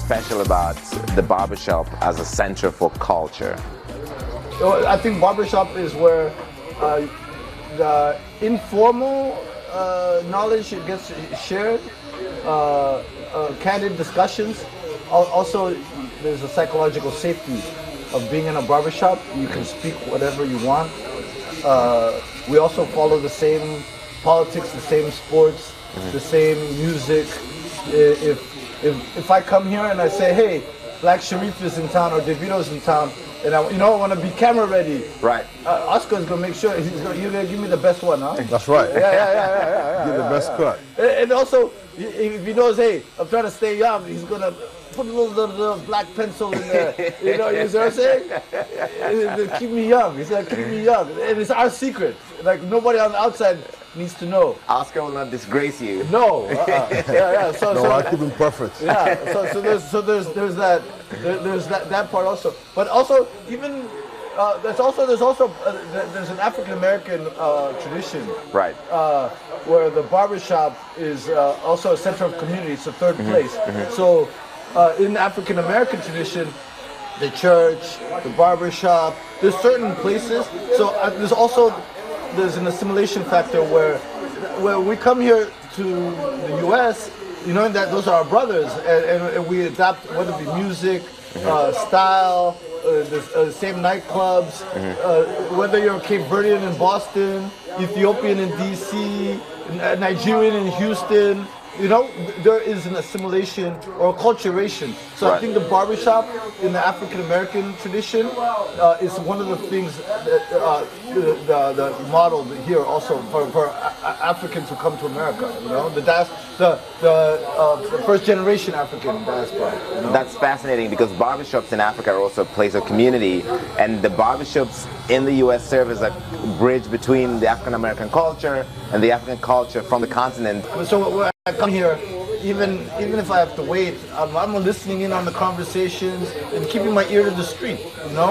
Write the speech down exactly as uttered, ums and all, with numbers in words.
special about the barbershop as a center for culture? I think barbershop is where uh, the informal uh, knowledge gets shared, uh, uh, candid discussions. Also, there's a psychological safety of being in a barbershop. You can speak whatever you want. Uh, we also follow the same politics, the same sports, mm-hmm. the same music. If, if if I come here and I say, hey, Black Sharif is in town or Davido's in town, and I, you know, I want to be camera ready. Right. Uh, Oscar's gonna make sure he's gonna, you're gonna give me the best one, huh? That's right. Yeah, yeah, yeah, yeah, yeah. yeah Give yeah, the best yeah. cut. And, and also, if he knows, hey, I'm trying to stay young, he's gonna put a little, little, little black pencil in there. You know, you see what I'm saying? Keep me young. He's gonna keep me young, and it's our secret. Like nobody on the outside needs to know. Oscar will not disgrace you. No. Uh-uh. Yeah, yeah. So, no, so, I keep him perfect. Yeah. So, so there's, so there's, there's that, there, there's that, that part also. But also, even uh, there's also, there's also, uh, there's an African American uh, tradition. Right. Uh, where the barbershop is uh, also a center of community. It's a third mm-hmm. place. Mm-hmm. So, uh, in the African American tradition, the church, the barbershop, there's certain places. So uh, there's also there's an assimilation factor where where we come here to the U S, you know that those are our brothers, and, and, and we adapt whether it be music, uh, style, uh, the uh, same nightclubs, uh, whether you're Cape Verdean in Boston, Ethiopian in D C, Nigerian in Houston. You know, there is an assimilation or acculturation. So right. I think the barbershop in the African American tradition uh, is one of the things that uh, the, the, the model here also for, for Africans who come to America. You know, the das, the the, uh, the first generation African diaspora. You know? That's fascinating because barbershops in Africa are also a place of community, and the barbershops in the U S serve as a bridge between the African American culture and the African culture from the continent. So when I come here, even even if I have to wait, I'm, I'm listening in on the conversations and keeping my ear to the street. You know.